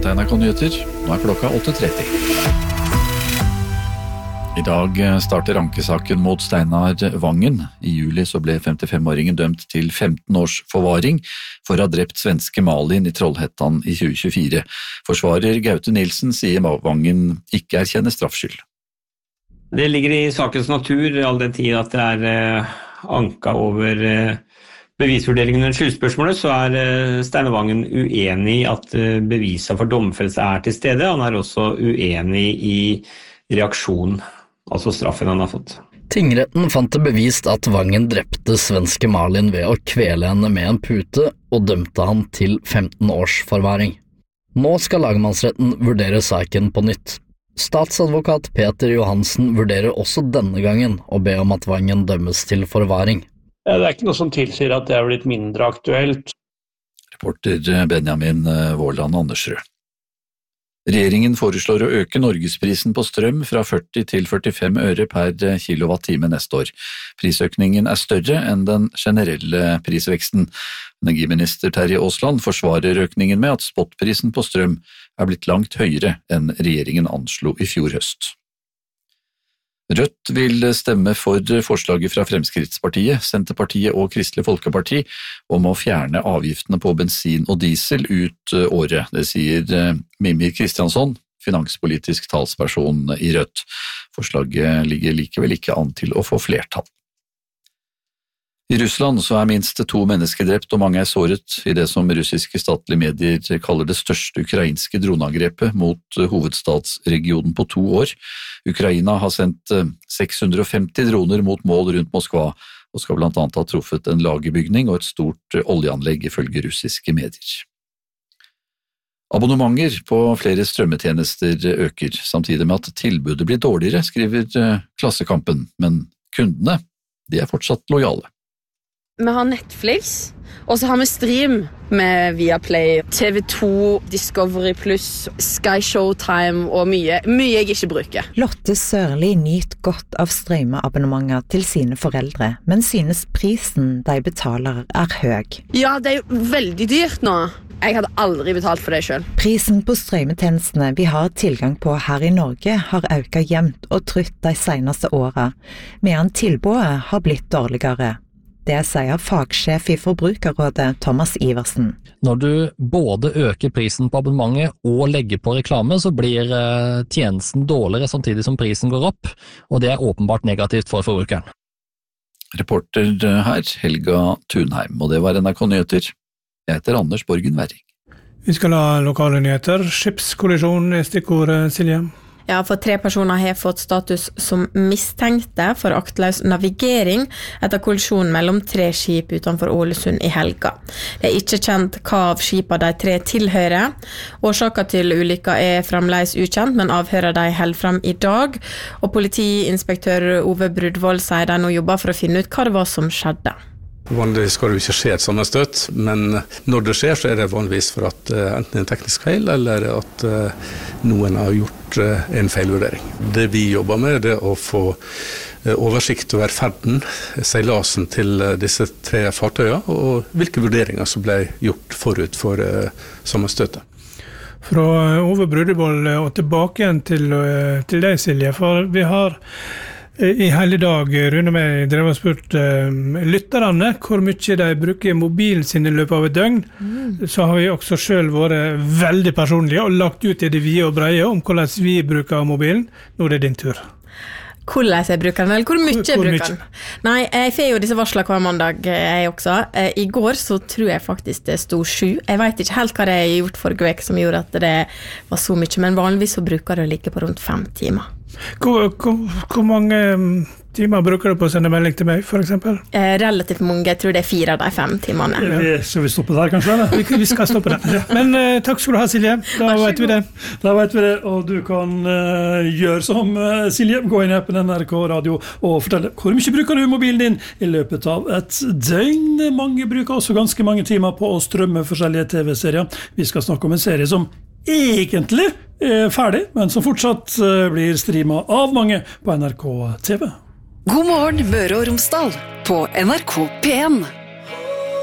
Dette er NRK Nyheter. Nå klokka 8:30. I dag starter ankesaken mot Steinar Vangen. I juli så ble 55-åringen dømt til 15 års forvaring for å ha drept svenske Malin i Trollhättan i 2024. Forsvarer Gaute Nilsen sier Vangen ikke erkjenner straffskyld. Det ligger i sakens natur, all den tid at det er anka over bevisvurderingen under skyldspørsmålet, så Steinar Vangen uenig i at beviset for domfellelse til stede. Han også uenig i reaksjon, altså straffen han har fått. Tingretten fant det bevist at Vangen drepte svenske Malin ved å kvele henne med en pute og dømte han til 15 års forvaring. Nå skal lagmannsretten vurdere saken på nytt. Statsadvokat Peter Johansen vurderer også denne gangen å be om at Vangen dømmes til forvaring. Det ikke noe som tilsier at det blitt mindre aktuelt. Reporter Benjamin Vårland Andersrud. Regjeringen foreslår å øke norgesprisen på strøm fra 40 til 45 øre per kilowattime neste år. Prisøkningen større enn den generelle prisveksten. Energiminister Terje Aasland forsvarer økningen med at spotprisen på strøm blitt langt høyere enn regjeringen anslo i fjor høst. Rødt vil stemme for forslaget fra Fremskrittspartiet, Senterpartiet og Kristelig Folkeparti om å fjerne avgiftene på bensin og diesel ut året. Det sier Mimir Kristiansson, finanspolitisk talsperson i Rødt. Forslaget ligger likevel ikke an til å få flertall. I Russland så minst 2 mennesker drept og mange såret i det som russiske statlige medier kaller det største ukrainske droneangrepet mot hovedstadsregionen på 2 år. Ukraina har sendt 650 droner mot mål rundt Moskva og skal blant annet ha truffet en lagerbygning og et stort oljeanlegg ifølge russiske medier. Abonnementer på flere strømmetjenester øker, samtidig med at tilbudet blir dårligere, skriver Klassekampen, men kundene de fortsatt lojale. Vi har Netflix, og så har vi stream med Viaplay, TV2, Discovery+, Sky Showtime og mye jeg ikke bruker. Lotte Sørli nyter godt av strømmeabonnementer til sine foreldre, men synes prisen de betaler høy. Ja, det jo veldig dyrt nå. Jeg hadde aldri betalt for det selv. Prisen på strømmetjenestene vi har tilgang på her i Norge har økt jevnt og trutt de seneste årene, medan tilbudet har blitt dårligere. Det sier fagsjef i Forbrukerrådet Thomas Iversen. Når du både øker prisen på abonnementet og legger på reklame, så blir tjenesten dårligere samtidig som prisen går opp, og det åpenbart negativt for forbrukeren. Reporter her, Helga Thunheim, og det var NRK Nyheter. Jeg heter Anders Borgen Werring. Vi skal ha lokale nyheter. Skipskollisjon stikkordet, Silje. Ja, for 3 personer har fått status som mistenkte for aktløs navigering etter kollisjonen mellom 3 skip utenfor Ålesund i helga. Det ikke kjent hva av skipene de 3 tilhører. Årsaken til ulykka fremdeles ukjent, men avhører de holder frem i dag. Og politiinspektør Ove Brudvold sier de nå jobber for å finne ut hva det var som skjedde. Vanligvis skal det jo ikke skje et sammenstøt, men når det skjer så det vanligvis for at enten en teknisk feil eller at noen har gjort en feilvurdering. Det vi jobber med å få oversikt over ferden, seilasen til disse 3 fartøyene og hvilke vurderinger som ble gjort forut for sammenstøtet. Fra Ove Brudvold og tilbake igjen til deg, Silje, for vi har i hele dag rundt meg drevet og spurt lytterne hvor mye de bruker mobilen sin i løpet av et døgn. Så har vi også selv vært veldig personlige og lagt ut i det vide og breie om hvordan vi bruker mobilen. Nå det din tur. Hvordan jeg bruker den, eller hvor mye jeg bruker den? Nei, jeg får jo disse varsler hver mandag, jeg også. I går så tror jeg faktisk det stod 7. Jeg vet ikke helt hva det jeg har gjort forrige vek som gjorde at det var så mye, men vanligvis så bruker det å ligge på rundt 5 timer. Hvor mange timer bruker du på å sende melding til meg, for eksempel? Relativt mange, jeg tror det 4 av de 5 timene. Skal vi stoppe der, kanskje? Vi skal stoppe der. Men takk skal du ha, Silje. Da vet vi det. Da vet vi det, og du kan gjøre som Silje. Gå inn i appen NRK Radio og fortelle hvor mye bruker du mobilen din i løpet av et døgn. Mange bruker også ganske mange timer på å strømme forskjellige TV-serier. Vi skal snakke om en serie som egentlig ferdig, men som fortsatt blir streamet av mange på NRK TV. God morgen, Møre og Romsdal på NRK P1.